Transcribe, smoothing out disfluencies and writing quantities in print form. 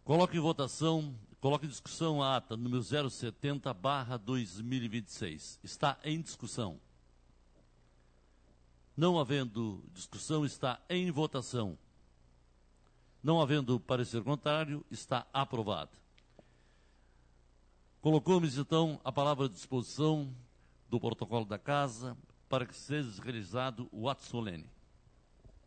Coloque em votação, coloque em discussão a ata número 070/2026. Está em discussão. Não havendo discussão, está em votação. Não havendo parecer contrário, está aprovada. Colocamos, então, a palavra à disposição do protocolo da Casa para que seja realizado o ato solene.